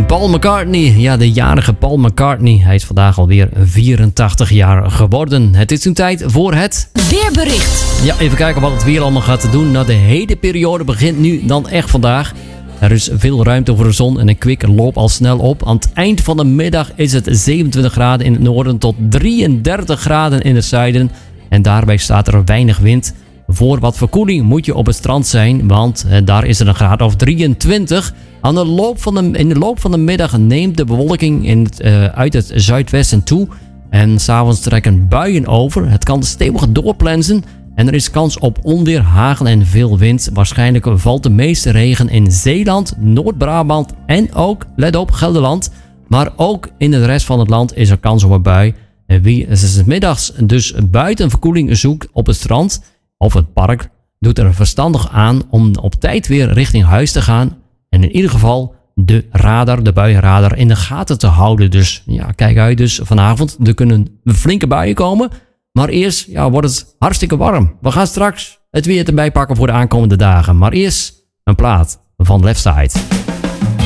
En Paul McCartney, ja, de jarige Paul McCartney. Hij is vandaag alweer 84 jaar geworden. Het is nu tijd voor het weerbericht. Ja, even kijken wat het weer allemaal gaat doen. Nou, de hete periode begint nu dan echt vandaag. Er is veel ruimte voor de zon en een kwik loopt al snel op. Aan het eind van de middag is het 27 graden in het noorden tot 33 graden in het zuiden. En daarbij staat er weinig wind. Voor wat verkoeling moet je op het strand zijn, want daar is het een graad of 23. In de loop van de middag neemt de bewolking uit het zuidwesten toe. En s'avonds trekken buien over. Het kan stevig doorplensen. En er is kans op onweer, hagel en veel wind. Waarschijnlijk valt de meeste regen in Zeeland, Noord-Brabant en ook, let op, Gelderland. Maar ook in de rest van het land is er kans op een bui. Wie 's middags dus buiten verkoeling zoekt op het strand of het park, doet er verstandig aan om op tijd weer richting huis te gaan. En in ieder geval de buienradar in de gaten te houden. Dus ja, kijk uit dus vanavond. Er kunnen flinke buien komen. Maar eerst wordt het hartstikke warm. We gaan straks het weer erbij pakken voor de aankomende dagen. Maar eerst een plaat van Left Side.